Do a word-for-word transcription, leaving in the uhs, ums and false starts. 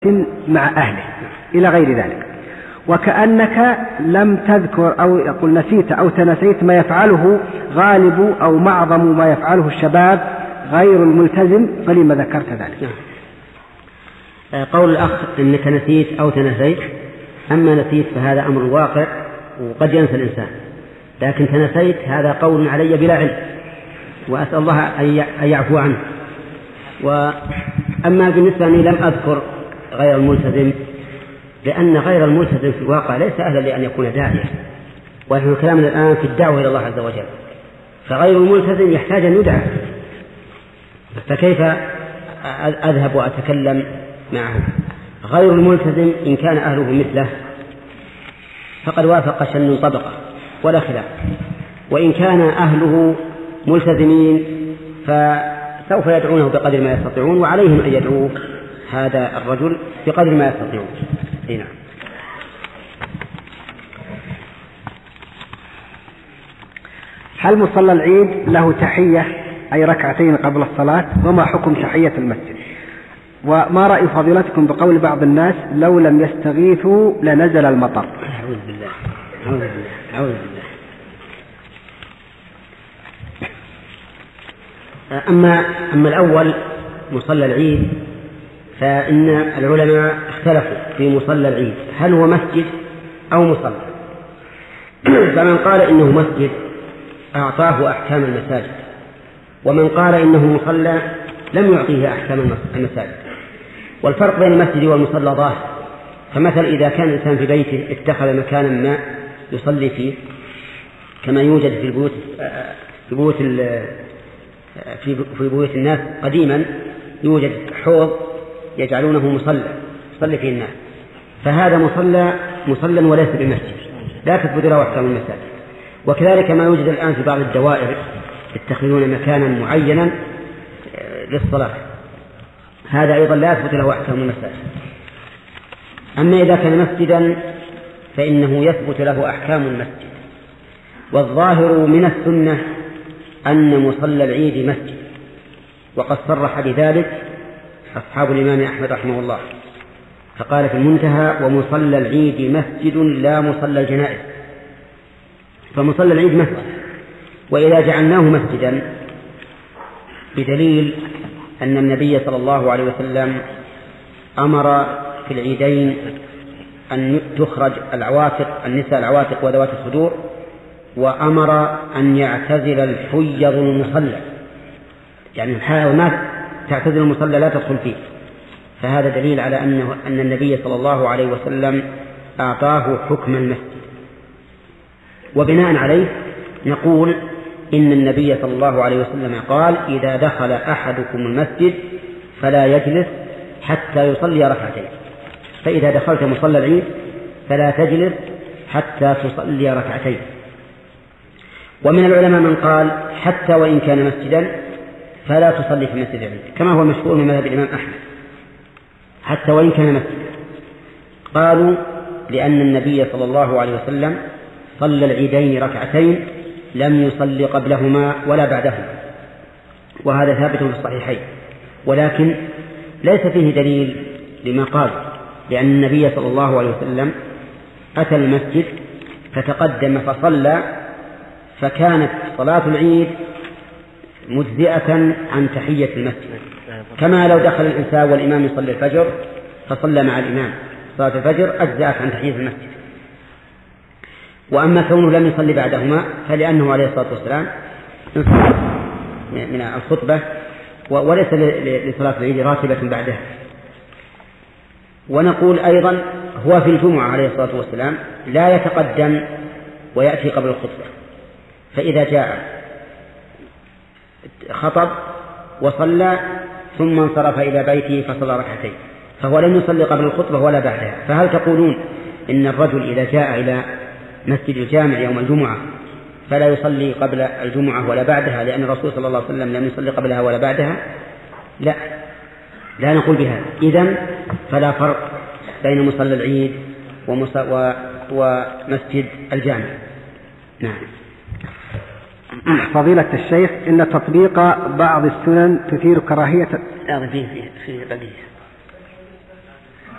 مع أهله إلى غير ذلك. وكأنك لم تذكر أو يقول نسيت أو تنسيت ما يفعله غالب أو معظم ما يفعله الشباب غير الملتزم، فلما ذكرت ذلك؟ قول الأخ إنك نسيت أو تنسيت، أما نسيت فهذا أمر واقع وقد ينسى الإنسان، لكن تنسيت هذا قول علي بلا علم، وأسأل الله أن يعفو عنه. وأما بالنسبة أني لم أذكر غير الملتزم، لأن غير الملتزم في الواقع ليس أهلا لأن يكون داعية، ونحن كلامنا الآن في الدعوة إلى الله عز وجل، فغير الملتزم يحتاج أن يدعى، فكيف أذهب وأتكلم معه؟ غير الملتزم إن كان أهله مثله فقد وافق شن طبقة ولا خلاف، وإن كان أهله ملتزمين فسوف يدعونه بقدر ما يستطيعون، وعليهم أن يدعوه هذا الرجل بقدر ما يستطيعون. نعم. هل مصلى العيد له تحية أي ركعتين قبل الصلاة؟ وما حكم تحية المسجد؟ وما رأي فضيلتكم بقول بعض الناس لو لم يستغيثوا لنزل المطر؟ أعوذ بالله أعوذ بالله أعوذ بالله. أما أما الأول مصلى العيد، فإن العلماء اختلفوا في مصلى العيد هل هو مسجد أو مصلى. فمن قال إنه مسجد أعطاه أحكام المساجد، ومن قال إنه مصلى لم يعطيه أحكام المساجد. والفرق بين المسجد والمصلى ظاهر، فمثل إذا كان الإنسان في بيته اتخذ مكانا ما يصلي فيه، كما يوجد في البيوت في بيوت في بيوت الناس قديما يوجد حوض يجعلونه مصلى يصلي فيه الناس، فهذا مصلى مصلى وليس بمسجد، لا تثبت له أحكام المساجد. وكذلك ما يوجد الآن في بعض الدوائر يتخذون مكانا معينا للصلاة، هذا أيضا لا يثبت له أحكام المساجد. أما إذا كان مسجدا فإنه يثبت له أحكام المسجد. والظاهر من السنة أن مصلى العيد مسجد، وقد صرح بذلك أصحاب الإمام أحمد رحمه الله، فقال في المنتهى: ومصلى العيد مسجد لا مصلى الجنائز. فمصلى العيد مسجد، وإذا جعلناه مسجدا بدليل أن النبي صلى الله عليه وسلم أمر في العيدين أن تخرج العواتق النساء العواتق وذوات الصدور، وأمر أن يعتزل الحيض المصلى، يعني الحائض ما تعتزل المصلى لا تدخل فيه. فهذا دليل على أنه أن النبي صلى الله عليه وسلم أعطاه حكم المسجد. وبناء عليه نقول إن النبي صلى الله عليه وسلم قال: إذا دخل أحدكم المسجد فلا يجلس حتى يصلي ركعتين. فإذا دخلت مصلى العيد فلا تجلس حتى تصلي ركعتين. ومن العلماء من قال حتى وإن كان مسجدا فلا تصلي في مسجد العيد، كما هو مشهور من مذهب الإمام أحمد، حتى وإن كان مسجدا. قالوا لأن النبي صلى الله عليه وسلم صلى العيدين ركعتين لم يصلي قبلهما ولا بعدهما، وهذا ثابت في الصحيحين، ولكن ليس فيه دليل لما قال، لأن النبي صلى الله عليه وسلم أتى المسجد فتقدم فصلى، فكانت صلاة العيد مجزئة عن تحية المسجد، كما لو دخل الإنسان والإمام يصلي الفجر فصلى مع الإمام صلاة الفجر أجزأت عن تحية المسجد. وأما كونه لم يصلي بعدهما فلأنه عليه الصلاة والسلام انصرف من الخطبة وليس لصلاة العيد راتبة بعدها. ونقول أيضا هو في الجمعة عليه الصلاة والسلام لا يتقدم ويأتي قبل الخطبة، فإذا جاء خطب وصلى ثم انصرف إلى بيته فصلى ركعتين، فهو لم يصلي قبل الخطبة ولا بعدها. فهل تقولون إن الرجل إذا جاء إلى مسجد الجامع يوم الجمعة فلا يصلي قبل الجمعة ولا بعدها لأن الرسول صلى الله عليه وسلم لم يصلي قبلها ولا بعدها؟ لا، لا نقول بهذا. إذن فلا فرق بين مصلى العيد ومسجد الجامع. نعم. فضيلة الشيخ، إن تطبيق بعض السنن تثير كراهية. لا، في في في